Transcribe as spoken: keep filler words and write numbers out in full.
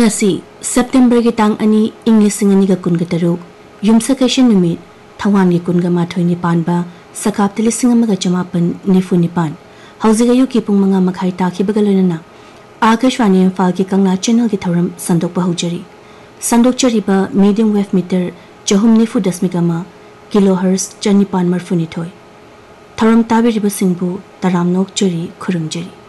ngasi September gi tang ani English ngani ga kun ga taru yumsakashin numit thawam gi kun ga ma thoi ni pan ba sakap tili singam ga chamapan nifu ni pan hauzi ga yu ki pung manga makhai ta khi bagal na Akashwani Imphal ki Kangla channel ki thoram sandok ba hujari sandok chari ba medium wave meter chahum nifu dasmigama kilohertz chanipan marfuni thoi thoram tabi riba singbu taram nok chari khurung jari